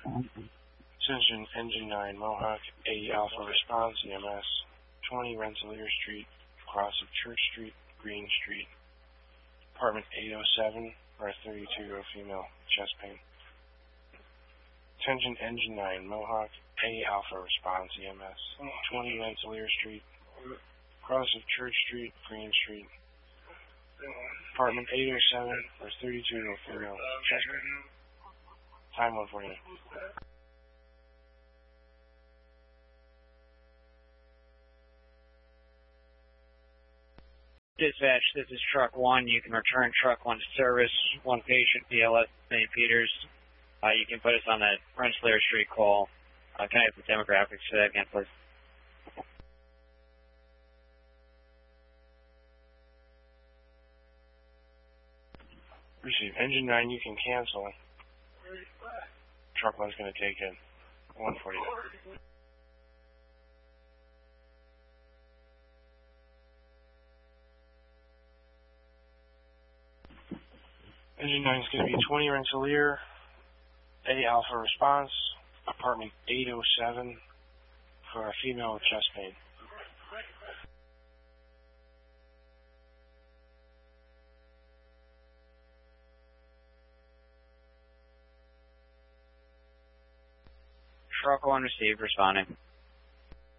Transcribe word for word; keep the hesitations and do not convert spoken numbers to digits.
Attention, Engine nine, Mohawk, A Alpha Response, E M S, twenty Rensselaer Street, cross of Church Street, Green Street, apartment eight oh seven, or thirty-two, female, chest pain. Attention, Engine nine, Mohawk, A Alpha Response, E M S, twenty Rensselaer Street, cross of Church Street, Green Street, apartment eight oh seven, or thirty-two, female, chest pain. Time one forty-nine. Dispatch, this is Truck one. You can return Truck one to service. One patient, B L S, Saint Peters. Uh, you can put us on that Rensselaer Street call. Uh, can I have the demographics for that again, please? Receive. Engine nine, you can cancel. Truck one's going to take in. one forty-nine. Engine nine is going to be twenty Rensselaer, A Alpha Response, apartment eight oh seven, for a female with chest pain. Truck one received, responding.